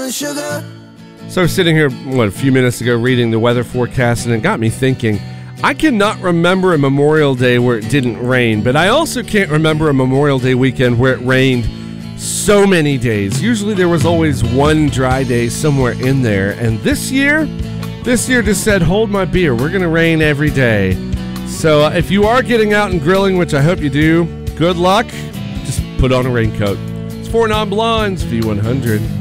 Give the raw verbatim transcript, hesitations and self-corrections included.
and sugar. So I was sitting here, what, a few minutes ago reading the weather forecast, and it got me thinking, I cannot remember a Memorial Day where it didn't rain, but I also can't remember a Memorial Day weekend where it rained so many days. Usually there was always one dry day somewhere in there, and this year, this year just said, hold my beer, we're going to rain every day. So uh, if you are getting out and grilling, which I hope you do, good luck. Just put on a raincoat. It's Four Non-Blondes, V one hundred.